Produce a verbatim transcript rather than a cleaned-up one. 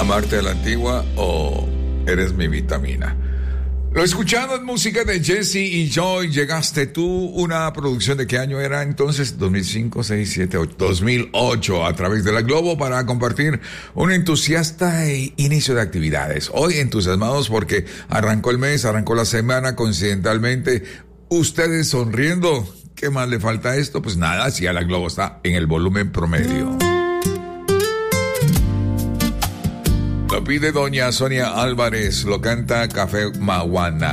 Amarte a la antigua o eres mi vitamina. Lo escuchado en música de Jesse y Joy. Llegaste tú, una producción de qué año era entonces, dos mil cinco, seis, siete, ocho, dos mil ocho, a través de la Globo para compartir un entusiasta inicio de actividades. Hoy entusiasmados porque arrancó el mes, arrancó la semana, coincidentalmente, ustedes sonriendo. ¿Qué más le falta a esto? Pues nada, si a la Globo está en el volumen promedio. Lo pide doña Sonia Álvarez, lo canta Café Maguana.